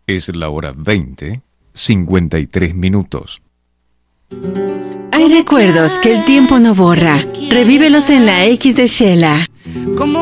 Es la hora 20:53. Hay recuerdos que el tiempo no borra. Revívelos en la X de Shela.